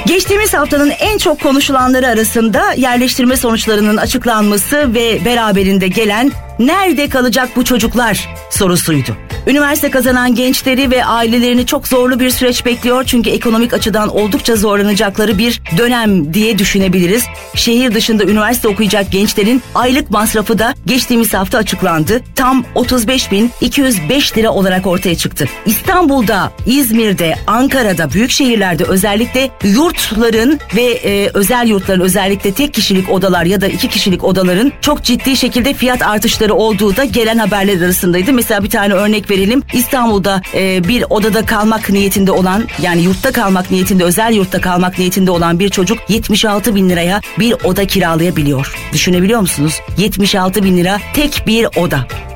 Geçtiğimiz haftanın en çok konuşulanları arasında yerleştirme sonuçlarının açıklanması ve beraberinde gelen "Nerede kalacak bu çocuklar?" sorusuydu. Üniversite kazanan gençleri ve ailelerini çok zorlu bir süreç bekliyor çünkü ekonomik açıdan oldukça zorlanacakları bir dönem diye düşünebiliriz. Şehir dışında üniversite okuyacak gençlerin aylık masrafı da geçtiğimiz hafta açıklandı. Tam 35.205 lira olarak ortaya çıktı. İstanbul'da, İzmir'de, Ankara'da, büyük şehirlerde özellikle yurtların ve özel yurtların, özellikle tek kişilik odalar ya da 2 kişilik odaların çok ciddi şekilde fiyat artışları olduğu da gelen haberler arasındaydı. Mesela bir tane örnek verelim. İstanbul'da bir odada kalmak niyetinde olan, yani yurtta kalmak niyetinde, özel yurtta kalmak niyetinde olan bir çocuk 76.000 liraya bir oda kiralayabiliyor. Düşünebiliyor musunuz? 76.000 lira tek bir oda.